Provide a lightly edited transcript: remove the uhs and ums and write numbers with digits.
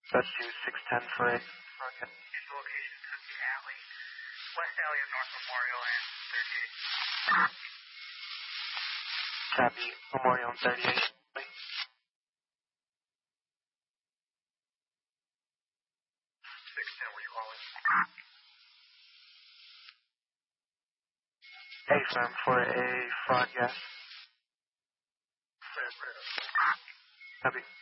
That's you, 610 for it. Okay. His location could be Alley, West Alley of North Memorial and 38. Copy, Memorial and 38. 610, were you calling? A firm for a fraud, yes. Fred. Copy.